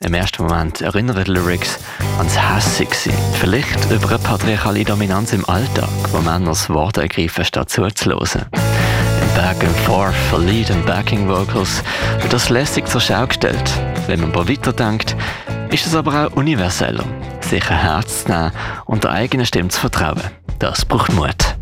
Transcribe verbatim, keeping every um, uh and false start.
Im ersten Moment erinnern die Lyrics ans Hässigsein. Vielleicht über eine patriarchale Dominanz im Alltag, wo Männer das Wort ergreifen, statt zuzuhören. Im Back and Forth von Lead- und Backing-Vocals wird das lässig zur Schau gestellt. Wenn man aber weiterdenkt, ist es aber auch universeller, sich ein Herz zu nehmen und der eigenen Stimme zu vertrauen. Das braucht Mut.